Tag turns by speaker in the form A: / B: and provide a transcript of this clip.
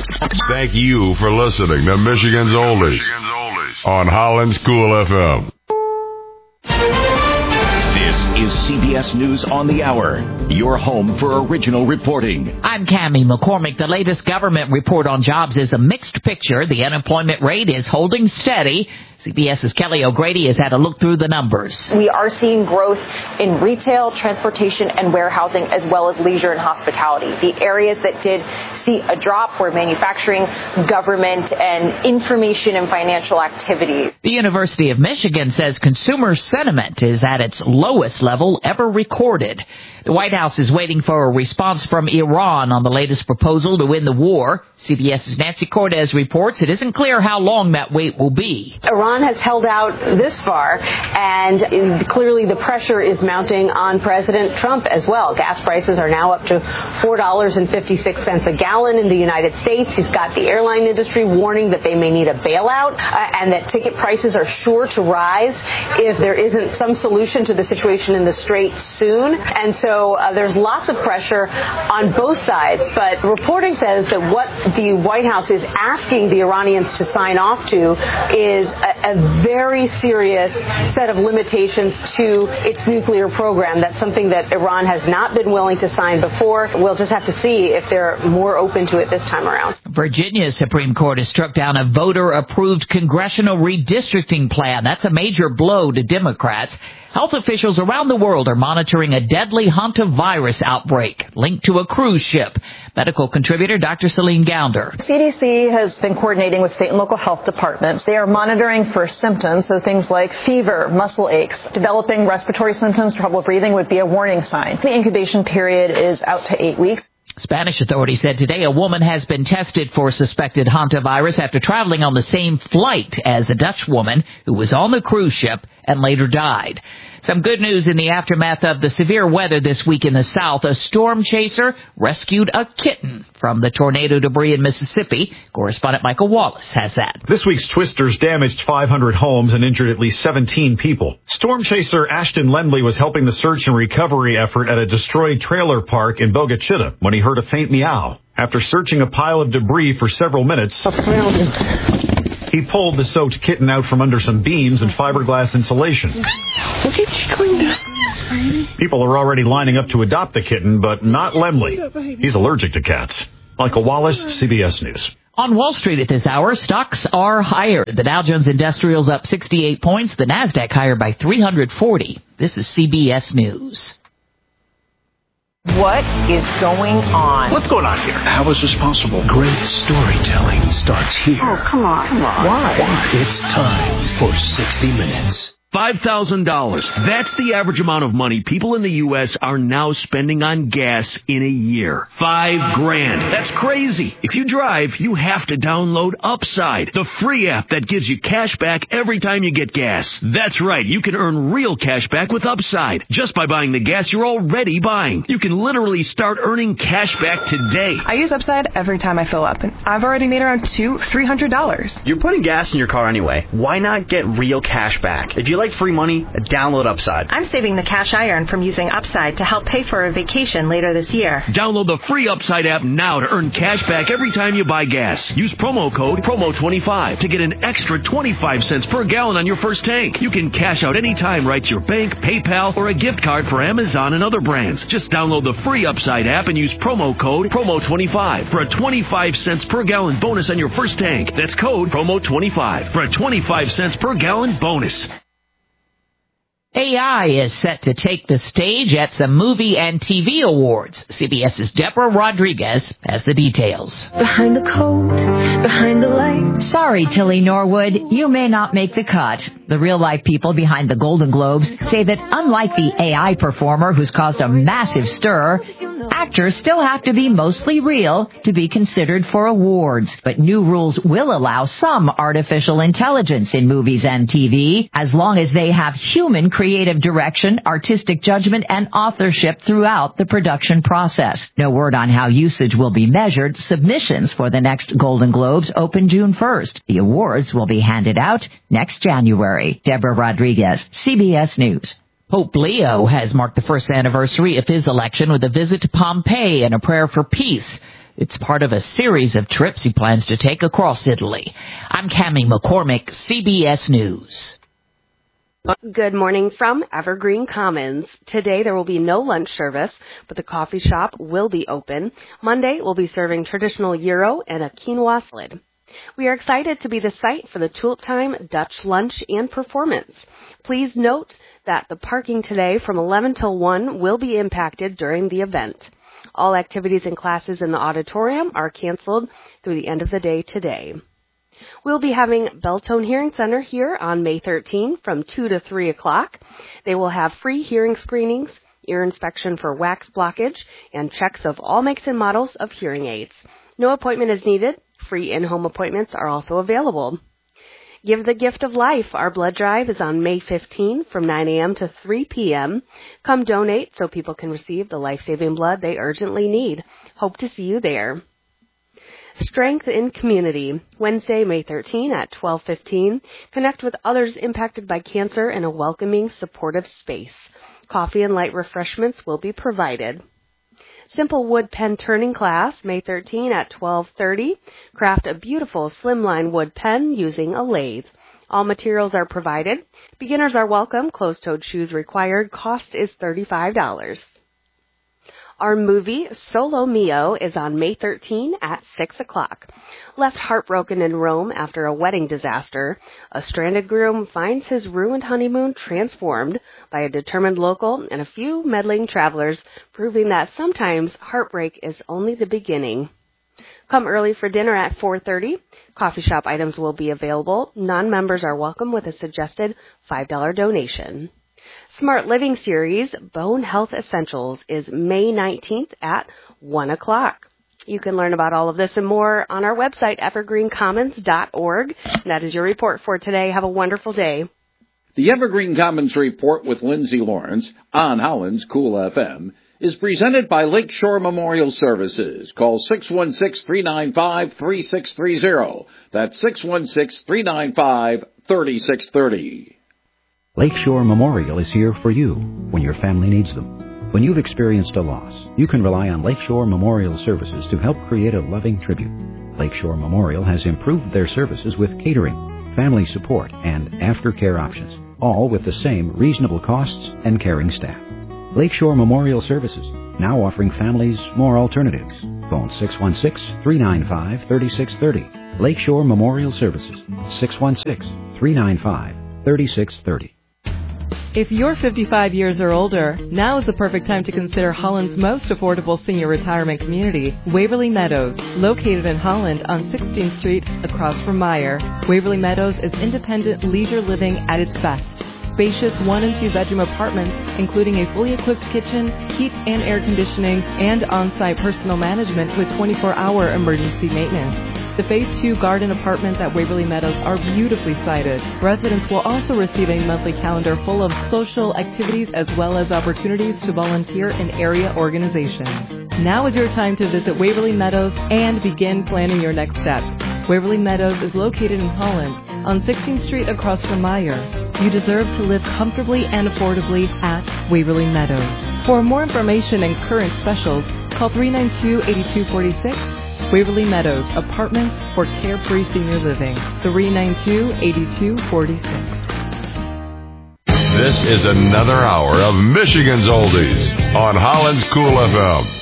A: Thank you for listening to Michigan's Oldies on Holland's Cool FM.
B: This is CBS News on the Hour, your home for original reporting.
C: I'm Cammie McCormick. The latest government report on jobs is a mixed picture. The unemployment rate is holding steady. CBS's Kelly O'Grady has had a look through the numbers.
D: We are seeing growth in retail, transportation, and warehousing, as well as leisure and hospitality. The areas that did see a drop were manufacturing, government, and information and financial activity.
C: The University of Michigan says consumer sentiment is at its lowest level ever recorded. The White House is waiting for a response from Iran on the latest proposal to win the war. CBS's Nancy Cortez reports it isn't clear how long that wait will be.
E: Iran has held out this far, and clearly the pressure is mounting on President Trump as well. Gas prices are now up to $4.56 a gallon in the United States. He's got the airline industry warning that they may need a bailout and that ticket prices are sure to rise if there isn't some solution to the situation in the Strait soon. And so there's lots of pressure on both sides. But reporting says that what the White House is asking the Iranians to sign off to is a very serious set of limitations to its nuclear program. That's something that Iran has not been willing to sign before. We'll just have to see if they're more open to it this time around.
C: Virginia's Supreme Court has struck down a voter-approved congressional redistricting plan. That's a major blow to Democrats. Health officials around the world are monitoring a deadly hantavirus outbreak linked to a cruise ship. Medical contributor Dr. Celine Gounder.
F: CDC has been coordinating with state and local health departments. They are monitoring for symptoms, so things like fever, muscle aches. Developing respiratory symptoms, trouble breathing would be a warning sign. The incubation period is out to 8 weeks.
C: Spanish authorities said today a woman has been tested for suspected hantavirus after traveling on the same flight as a Dutch woman who was on the cruise ship and later died. Some good news in the aftermath of the severe weather this week in the South. A storm chaser rescued a kitten from the tornado debris in Mississippi. Correspondent Michael Wallace has that.
G: This week's twisters damaged 500 homes and injured at least 17 people. Storm chaser Ashton Lendley was helping the search and recovery effort at a destroyed trailer park in Bogue Chitto when he heard a faint meow. After searching a pile of debris for several minutes,
F: I found it.
G: He pulled the soaked kitten out from under some beams and fiberglass insulation.
F: Look at you cleaned up.
G: People are already lining up to adopt the kitten, but not Lemley. He's allergic to cats. Michael Wallace, CBS News.
C: On Wall Street at this hour, stocks are higher. The Dow Jones Industrial's up 68 points. The Nasdaq higher by 340. This is CBS News.
D: What is going on?
H: What's going on here?
I: How is this possible? Great storytelling starts here.
D: Oh, come on.
I: Why? It's time for 60 Minutes.
J: $5,000. That's the average amount of money people in the U.S. are now spending on gas in a year. $5,000. That's crazy. If you drive, you have to download Upside, the free app that gives you cash back every time you get gas. That's right. You can earn real cash back with Upside just by buying the gas you're already buying. You can literally start earning cash back today.
K: I use Upside every time I fill up, and I've already made around $300.
H: You're putting gas in your car anyway. Why not get real cash back? If you like free money, download Upside.
L: I'm saving the cash I earn from using Upside to help pay for a vacation later this year.
J: Download the free Upside app now to earn cash back every time you buy gas. Use promo code PROMO25 to get an extra 25 cents per gallon on your first tank. You can cash out anytime right to your bank, PayPal, or a gift card for Amazon and other brands. Just download the free Upside app and use promo code PROMO25 for a 25 cents per gallon bonus on your first tank. That's code PROMO25 for a 25 cents per gallon bonus.
C: AI is set to take the stage at some movie and TV awards. CBS's Deborah Rodriguez has the details.
M: Behind the code, behind the light.
N: Sorry, Tilly Norwood, you may not make the cut. The real-life people behind the Golden Globes say that unlike the AI performer who's caused a massive stir, actors still have to be mostly real to be considered for awards. But new rules will allow some artificial intelligence in movies and TV, as long as they have human creative direction, artistic judgment, and authorship throughout the production process. No word on how usage will be measured. Submissions for the next Golden Globes open June 1st. The awards will be handed out next January. Deborah Rodriguez, CBS News.
C: Pope Leo has marked the first anniversary of his election with a visit to Pompeii and a prayer for peace. It's part of a series of trips he plans to take across Italy. I'm Cammie McCormick, CBS News.
O: Good morning from Evergreen Commons. Today there will be no lunch service, but the coffee shop will be open. Monday we'll be serving traditional gyro and a quinoa salad. We are excited to be the site for the Tulip Time Dutch lunch and performance. Please note that the parking today from 11 till 1 will be impacted during the event. All activities and classes in the auditorium are canceled through the end of the day today. We'll be having Beltone Hearing Center here on May 13 from 2 to 3 o'clock. They will have free hearing screenings, ear inspection for wax blockage, and checks of all makes and models of hearing aids. No appointment is needed. Free in-home appointments are also available. Give the Gift of Life. Our blood drive is on May 15 from 9 a.m. to 3 p.m. Come donate so people can receive the life-saving blood they urgently need. Hope to see you there. Strength in Community, Wednesday, May 13 at 12:15. Connect with others impacted by cancer in a welcoming, supportive space. Coffee and light refreshments will be provided. Simple Wood Pen Turning Class, May 13 at 12:30. Craft a beautiful slimline wood pen using a lathe. All materials are provided. Beginners are welcome. Closed-toed shoes required. Cost is $35. Our movie, Solo Mio, is on May 13 at 6 o'clock. Left heartbroken in Rome after a wedding disaster, a stranded groom finds his ruined honeymoon transformed by a determined local and a few meddling travelers, proving that sometimes heartbreak is only the beginning. Come early for dinner at 4:30. Coffee shop items will be available. Non-members are welcome with a suggested $5 donation. Smart Living Series, Bone Health Essentials, is May 19th at 1 o'clock. You can learn about all of this and more on our website, evergreencommons.org. That is your report for today. Have a wonderful day.
P: The Evergreen Commons Report with Lindsay Lawrence on Holland's Cool FM is presented by Lakeshore Memorial Services. Call 616-395-3630. That's 616-395-3630.
Q: Lakeshore Memorial is here for you when your family needs them. When you've experienced a loss, you can rely on Lakeshore Memorial Services to help create a loving tribute. Lakeshore Memorial has improved their services with catering, family support, and aftercare options, all with the same reasonable costs and caring staff. Lakeshore Memorial Services, now offering families more alternatives. Phone 616-395-3630. Lakeshore Memorial Services, 616-395-3630.
R: If you're 55 years or older, now is the perfect time to consider Holland's most affordable senior retirement community, Waverly Meadows, located in Holland on 16th Street across from Meijer. Waverly Meadows is independent leisure living at its best. Spacious 1- and 2-bedroom apartments, including a fully equipped kitchen, heat and air conditioning, and on-site personal management with 24-hour emergency maintenance. The Phase 2 garden apartments at Waverly Meadows are beautifully sited. Residents will also receive a monthly calendar full of social activities as well as opportunities to volunteer in area organizations. Now is your time to visit Waverly Meadows and begin planning your next step. Waverly Meadows is located in Holland on 16th Street across from Meijer. You deserve to live comfortably and affordably at Waverly Meadows. For more information and current specials, call 392-8246. Waverly Meadows, apartments for carefree senior living. 392-8246.
A: This is another hour of Michigan's Oldies on Holland's Cool FM.